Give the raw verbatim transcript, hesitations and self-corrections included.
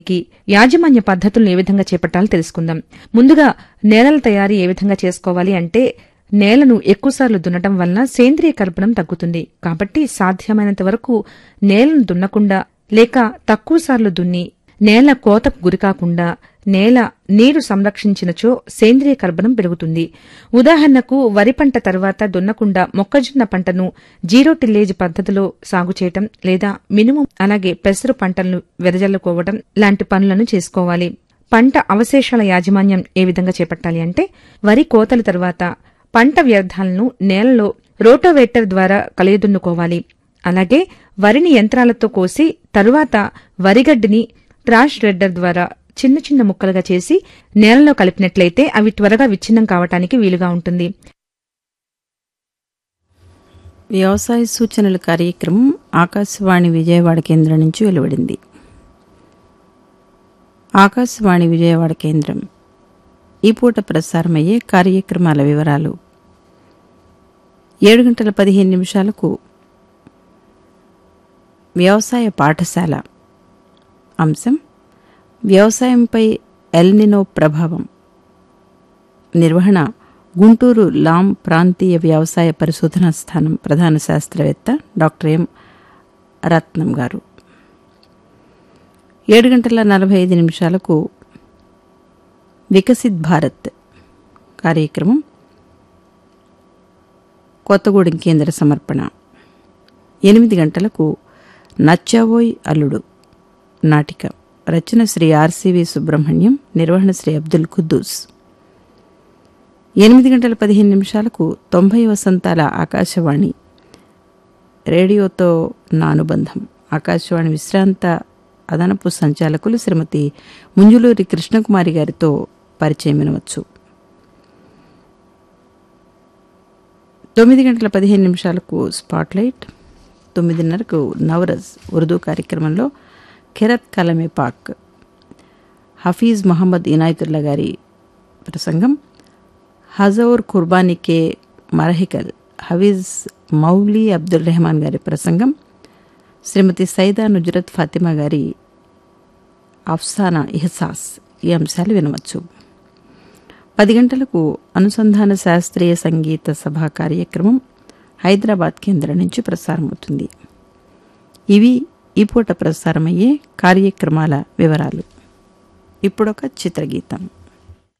కి యాజమాన్య పద్ధతులను ఏ విధంగా చేపట్టాలో తెలుసుకుందాం. ముందుగా నేలల తయారీ ఏ విధంగా చేసుకోవాలి అంటే, నేలను ఎక్కువసార్లు దున్నటం వలన సేంద్రియ కర్బనం తగ్గుతుంది. కాబట్టి సాధ్యమైనంత వరకు నేలను దున్నకుండా లేక తక్కువసార్లు దున్ని నేల కోతకు గురికాకుండా నేల నీరు సంరక్షించినచో సేంద్రియ కర్బనం పెరుగుతుంది. ఉదాహరణకు వరి పంట తర్వాత దున్నకుండా మొక్కజొన్న పంటను జీరో టిల్లేజ్ పద్ధతిలో సాగు చేయటం లేదా మినుము అలాగే పెసరు పంటలను వెదజల్లుకోవటం లాంటి పనులను చేసుకోవాలి. పంట అవశేషాల యాజమాన్యం ఏ విధంగా చేపట్టాలి అంటే, వరి కోతల తర్వాత పంట వ్యర్థాలను నేలలో రోటోవేటర్ ద్వారా కలియదున్నుకోవాలి. అలాగే వరిని యంత్రాలతో కోసి తరువాత వరిగడ్డిని ట్రాష్ రెడ్డర్ ద్వారా చిన్న చిన్న ముక్కలుగా చేసి నేలలో కలిపినట్లయితే అవి త్వరగా విచ్ఛిన్నం కావటానికి వీలుగా ఉంటుంది. వ్యవసాయ సూచనల కార్యక్రమం ఆకాశవాణి విజయవాడ కేంద్రం నుంచి వెలువడింది. ఆకాశవాణి విజయవాడ కేంద్రం ఈ పూట ప్రసారమయ్యే కార్యక్రమాల వివరాలు. ఏడు గంటల పదిహేను నిమిషాలకు వ్యవసాయ పాఠశాల. అంశం వ్యవసాయంపై ఎల్నినో ప్రభావం. నిర్వహణ గుంటూరు లాం ప్రాంతీయ వ్యవసాయ పరిశోధనా స్థానం ప్రధాన శాస్త్రవేత్త డాక్టర్ ఎం రత్నం గారు. ఏడు గంటల నలభై ఐదు నిమిషాలకు వికసిత్ భారత్ కార్యక్రమం కొత్తగూడెం కేంద్ర సమర్పణ. ఎనిమిది గంటలకు నచ్చావోయ్ అల్లుడు నాటిక. రచన శ్రీ ఆర్సివి సుబ్రహ్మణ్యం, నిర్వహణ శ్రీ అబ్దుల్ ఖుద్దూస్. ఎనిమిది గంటల పదిహేను నిమిషాలకు తొంభై వసంతాల ఆకాశవాణి రేడియోతో నా అనుబంధం. ఆకాశవాణి విశ్రాంత అదనపు సంచాలకులు శ్రీమతి ముంజులూరి కృష్ణకుమారి గారితో పరిచయం వినవచ్చు. తొమ్మిది గంటల పదిహేను నిమిషాలకు స్పాట్లైట్. తొమ్మిదిన్నరకు నవరజ్ ఉర్దూ కార్యక్రమంలో ఖెరత్ కలమే పాక్ హఫీజ్ మహమ్మద్ ఇనాయతుల్లా గారి ప్రసంగం. హజౌర్ కుర్బానీకే మరహికల్ హఫీజ్ మౌలీ అబ్దుల్ రెహమాన్ గారి ప్రసంగం. శ్రీమతి సైదా నుజ్రత్ ఫాతిమా గారి అఫ్సానా ఇహ్సాస్ ఈ అంశాలు వినవచ్చు. పది గంటలకు అనుసంధాన శాస్త్రీయ సంగీత సభా కార్యక్రమం హైదరాబాద్ కేంద్రం నుంచి ప్రసారమవుతుంది. ఇవి ఈ పూట ప్రసారమయ్యే కార్యక్రమాల వివరాలు. ఇప్పుడొక చిత్రగీతం.